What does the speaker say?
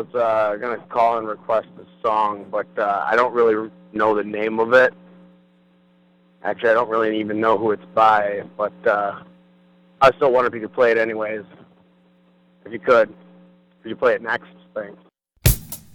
was going to call and request a song, but I don't really know the name of it. Actually, I don't really even know who it's by, but I still wonder if you could play it anyways. If you could. Could you play it next? Thanks.